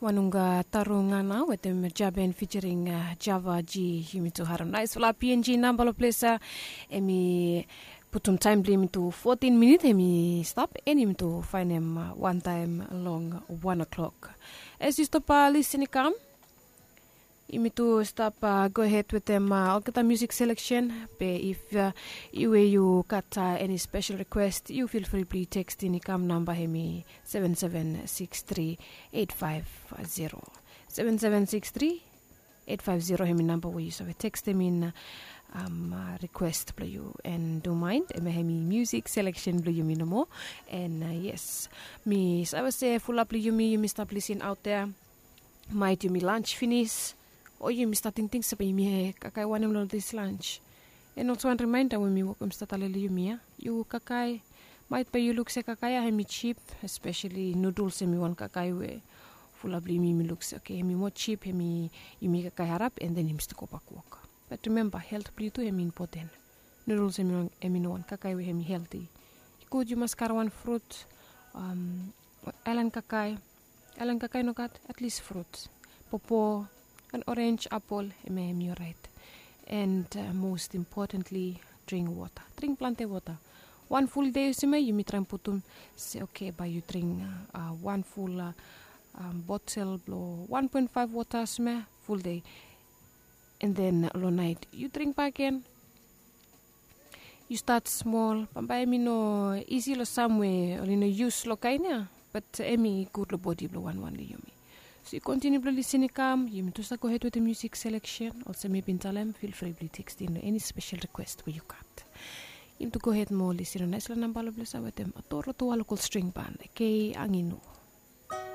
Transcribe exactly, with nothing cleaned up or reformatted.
Wanunga tarungana with them Jaben featuring uh, Java G Himitu Haram. Nice for P N G number of place emi put some time limit to fourteen minutes emi stop and to find them uh, one time along one o'clock. As you stop uh, listening come emi to stop uh, go ahead with them uh, I'll get a music selection. But if uh, you you got uh, any special request, you feel free to text in come number hemi seven seven six three eight five zero seven seven six three eight five zero hemi number where you so text them in um uh, request play you and don't mind hemi music selection play you me no more and uh, yes me so I was say full up play you me you stop listening out there might you me lunch finish. Oh, you me starting things sa me kakai one of this lunch. And also one reminder when me welcome start alele you me you kakai might pay you look se kakai ha me cheap, especially noodles me one kakai we full of me me looks okay me more cheap me you me kakai harap and then him stick up walk. But remember health play too me important. Noodles me me no one kakai we me healthy. Good you must carry one fruit um alan kakai alan kakai no got at least fruits. Popo an orange, apple, maybe you're right. And uh, most importantly, drink water. Drink plenty water. One full day, you may you may try and put them. Say okay, but you drink uh, one full uh, um, bottle, blow one point five water, smell full day, and then all night you drink back again. You start small, but by me no easy lo somewhere or in a use lo kaina, but emi good lo body blow one one you me. So you continue to listen come, you may just go ahead with the music selection. Also maybe in Talem, feel free to text in any special request where you got. You to go ahead more listen on nice number of bless with them. A toro to a local string band, okay, Angino.